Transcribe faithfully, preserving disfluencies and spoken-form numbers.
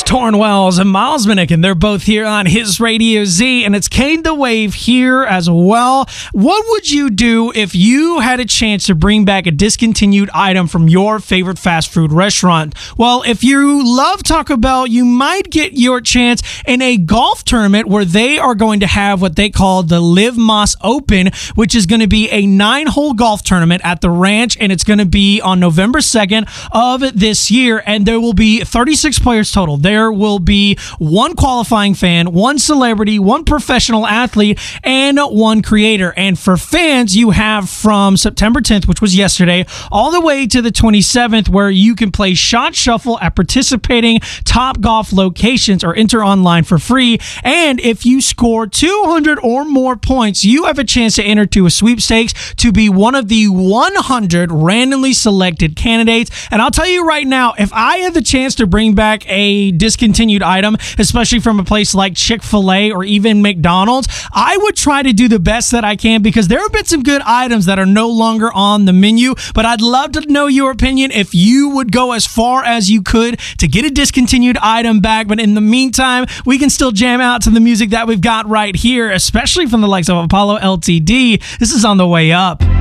Torrin Wells and Miles Minnick, and they're both here on His Radio Z, and it's Kane the Wave here as well. What would you do if you had a chance to bring back a discontinued item from your favorite fast food restaurant? Well, if you love Taco Bell, you might get your chance in a golf tournament where they are going to have what they call the Live Más Open, which is going to be a nine-hole golf tournament at the ranch, and it's going to be on November second of this year, and there will be thirty-six players total. There will be one qualifying fan, one celebrity, one professional athlete, and one creator. And for fans, you have from September tenth, which was yesterday, all the way to the twenty-seventh, where you can play Shot Shuffle at participating Top Golf locations or enter online for free. And if you score two hundred or more points, you have a chance to enter to a sweepstakes to be one of the one hundred randomly selected candidates. And I'll tell you right now, if I had the chance to bring back a discontinued item, especially from a place like Chick-fil-A or even McDonald's, I would try to do the best that I can, because there have been some good items that are no longer on the menu. But I'd love to know your opinion if you would go as far as you could to get a discontinued item back. But in the meantime, we can still jam out to the music that we've got right here, especially from the likes of Apollo L T D. This is On the Way Up.